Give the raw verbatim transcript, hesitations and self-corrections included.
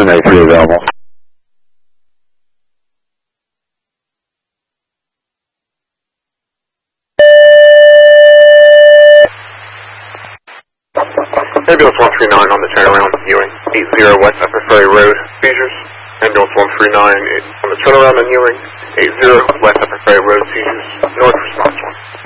ten eight three available. Ambulance one three nine on the turnaround, Ewing, eight zero West Upper Ferry Road, seizures. Ambulance one three nine on the turnaround on Ewing, eight zero West Upper Ferry Road, seizures. North response one.